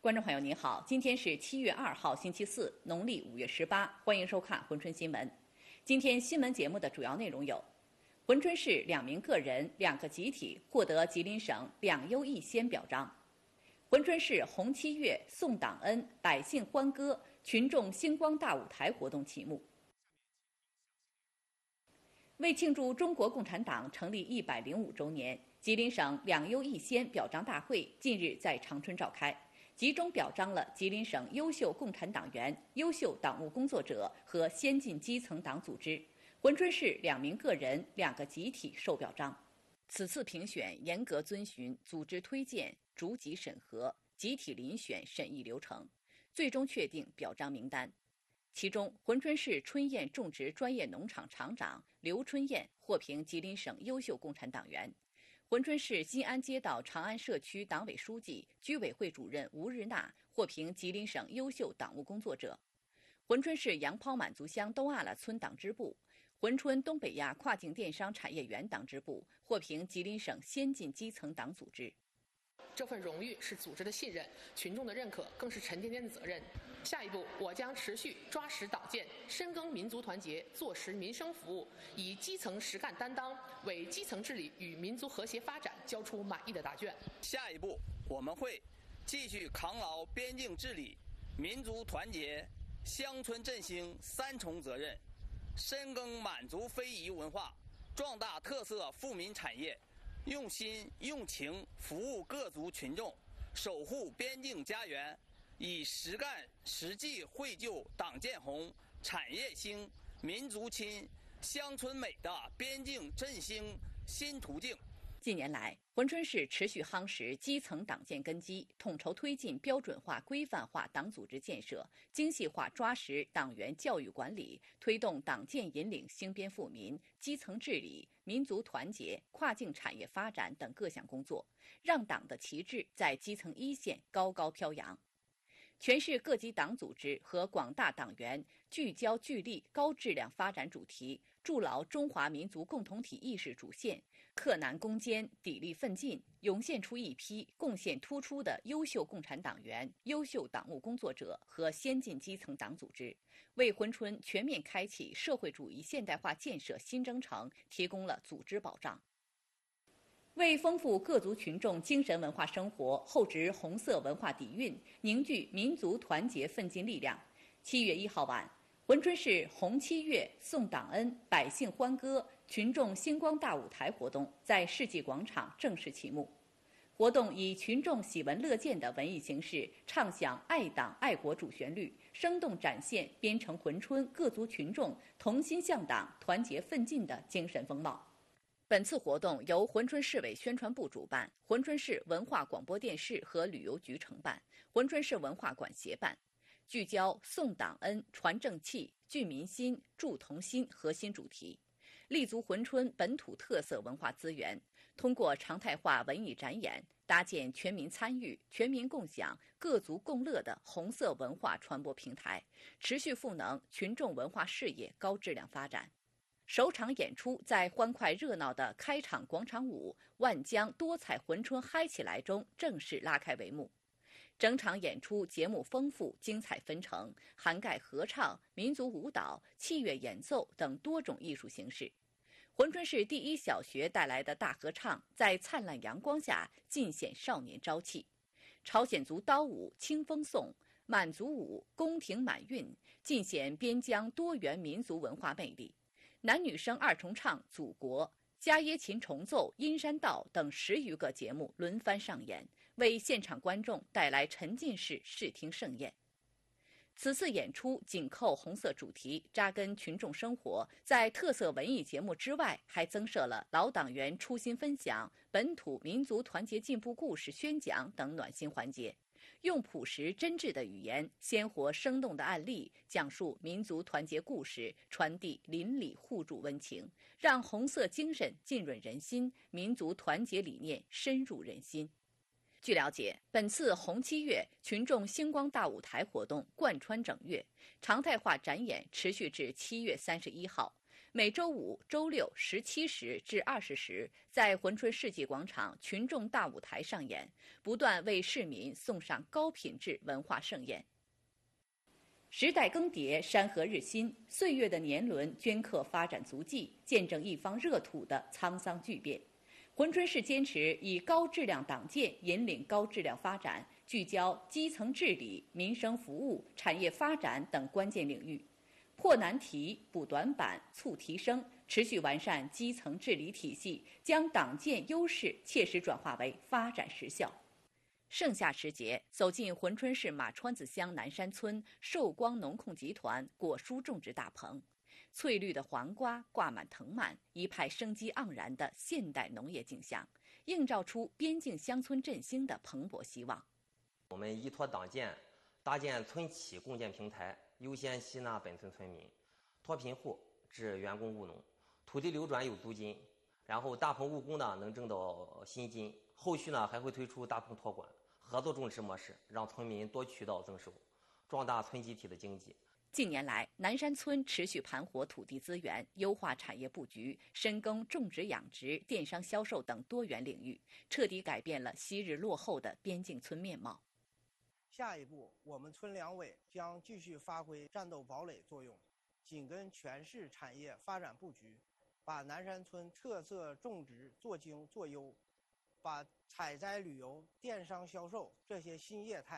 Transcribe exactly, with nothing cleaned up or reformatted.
观众朋友您好，今天是七月二号星期四，农历五月十八，欢迎收看珲春新闻。今天新闻节目的主要内容有：珲春市两名个人、两个集体获得吉林省两优一先表彰；珲春市红七月、送党恩、百姓欢歌、群众星光大舞台活动启幕。为庆祝中国共产党成立一百零五周年，吉林省两优一先表彰大会近日在长春召开，集中表彰了吉林省优秀共产党员、优秀党务工作者和先进基层党组织。珲春市两名个人、两个集体受表彰。此次评选严格遵循组织推荐、逐级审核、集体遴选审议流程，最终确定表彰名单。其中，珲春市春燕种植专业农场厂长刘春燕获评吉林省优秀共产党员；珲春市新安街道长安社区党委书记、居委会主任吴日娜获评吉林省优秀党务工作者；珲春市杨抛满族乡东阿拉村党支部、珲春东北亚跨境电商产业园党支部获评吉林省先进基层党组织。 这份荣誉是组织的信任，群众的认可更是沉甸甸的责任。下一步，我将持续抓实党建，深耕民族团结，做实民生服务，以基层实干担当，为基层治理与民族和谐发展交出满意的答卷。 下一步，我们会继续扛牢边境治理、民族团结、乡村振兴三重责任，深耕满族非遗文化，壮大特色富民产业，用心用情服务各族群众，守护边境家园，以实干实际绘就党建红、产业兴、民族亲、乡村美的边境振兴新途径。 近年来，珲春市持续夯实基层党建根基，统筹推进标准化、规范化党组织建设，精细化抓实党员教育管理，推动党建引领兴边富民、基层治理、民族团结、跨境产业发展等各项工作，让党的旗帜在基层一线高高飘扬。全市各级党组织和广大党员聚焦聚力高质量发展主题，筑牢中华民族共同体意识主线，克难攻坚，砥砺奋进，涌现出一批贡献突出的优秀共产党员、优秀党务工作者和先进基层党组织，为珲春全面开启社会主义现代化建设新征程提供了组织保障。为丰富各族群众精神文化生活，厚植红色文化底蕴，凝聚民族团结奋进力量，七月一号晚，珲春市红七月、送党恩、百姓欢歌、群众星光大舞台活动在世纪广场正式启幕。活动以群众喜闻乐见的文艺形式，唱响爱党爱国主旋律，生动展现边城珲春各族群众同心向党、团结奋进的精神风貌。本次活动由珲春市委宣传部主办，珲春市文化广播电视和旅游局承办，珲春市文化馆协办，聚焦送党恩、传正气、聚民心、助同心核心主题，立足珲春本土特色文化资源，通过常态化文艺展演，搭建全民参与、全民共享、各族共乐的红色文化传播平台，持续赋能群众文化事业高质量发展。首场演出在欢快热闹的开场广场舞“万江多彩珲春嗨起来”中正式拉开帷幕。整场演出节目丰富、精彩纷呈，涵盖合唱、民族舞蹈、器乐演奏等多种艺术形式。珲春市第一小学带来的大合唱在灿烂阳光下尽显少年朝气。朝鲜族刀舞《清风颂》，满族舞《宫廷满韵》，尽显边疆多元民族文化魅力。男女生二重唱《祖国》、伽耶琴重奏《阴山道》等十余个节目轮番上演，为现场观众带来沉浸式视听盛宴。此次演出紧扣红色主题，扎根群众生活，在特色文艺节目之外，还增设了老党员初心分享、本土民族团结进步故事宣讲等暖心环节。用朴实真挚的语言、鲜活生动的案例，讲述民族团结故事，传递邻里互助温情，让红色精神浸润人心，民族团结理念深入人心。据了解，本次红七月群众星光大舞台活动贯穿整月，常态化展演持续至七月三十一号。 每周五、周六十七时至二十时，在珲春世纪广场群众大舞台上演，不断为市民送上高品质文化盛宴。时代更迭，山河日新，岁月的年轮镌刻发展足迹，见证一方热土的沧桑巨变。珲春市坚持以高质量党建引领高质量发展，聚焦基层治理、民生服务、产业发展等关键领域，破难题、补短板、促提升，持续完善基层治理体系，将党建优势切实转化为发展实效。盛夏时节，走进珲春市马川子乡南山村寿光农控集团果蔬种植大棚，翠绿的黄瓜挂满藤蔓，一派生机盎然的现代农业景象，映照出边境乡村振兴的蓬勃希望。 我们依托党建，搭建村企共建平台，优先吸纳本村村民，脱贫户至员工务农，土地流转有租金，然后大棚务工呢能挣到薪金。后续呢还会推出大棚托管、合作种植模式，让村民多渠道增收，壮大村集体的经济。 近年来，南山村持续盘活土地资源，优化产业布局，深耕种植养殖、电商销售等多元领域，彻底改变了昔日落后的边境村面貌。 下一步，我们村两委将继续发挥战斗堡垒作用，紧跟全市产业发展布局，把南山村特色种植做精做优，把采摘旅游、电商销售这些新业态